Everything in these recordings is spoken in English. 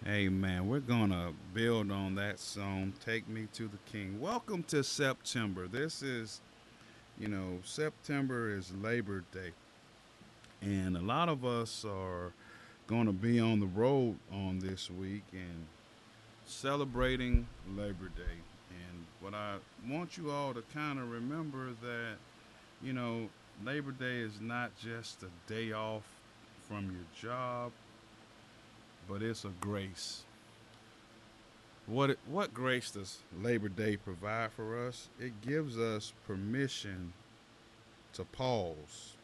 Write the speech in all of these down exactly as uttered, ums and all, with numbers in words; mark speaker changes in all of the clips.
Speaker 1: Amen. We're going to build on that song, Take Me to the King. Welcome to September. This is, you know, September is Labor Day. And a lot of us are going to be on the road on this week and celebrating Labor Day. And what I want you all to kind of remember that, you know, Labor Day is not just a day off from your job, but it's a grace. What what grace does Labor Day provide for us? It gives us permission to pause.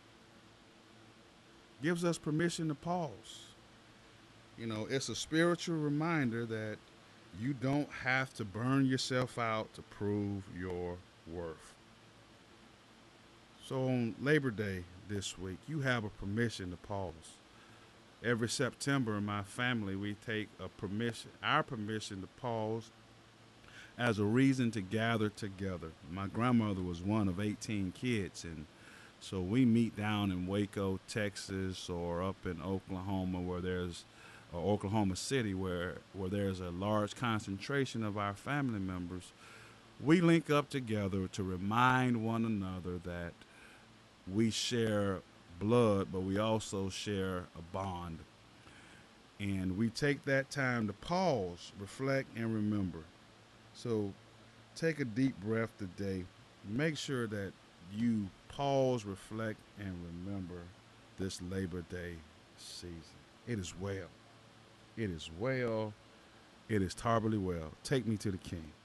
Speaker 1: Gives us permission to pause. You know, it's a spiritual reminder that you don't have to burn yourself out to prove your worth. So on Labor Day this week, you have a permission to pause. Every September in my family, we take a permission, our permission to pause as a reason to gather together. My grandmother was one of eighteen kids, and so we meet down in Waco, Texas, or up in Oklahoma, where there's or Oklahoma City, where where there's a large concentration of our family members. We link up together to remind one another that we share blood, but we also share a bond. And we take that time to pause, reflect, and remember. So take a deep breath today. Make sure that you pause, reflect, and remember this Labor Day season. It is well. It is well. It is terribly well. Take me to the King.